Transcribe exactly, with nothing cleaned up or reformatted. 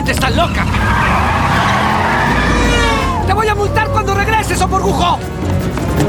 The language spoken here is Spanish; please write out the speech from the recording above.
¡Realmente estás loca! ¡Te voy a multar cuando regreses, Oporgujo!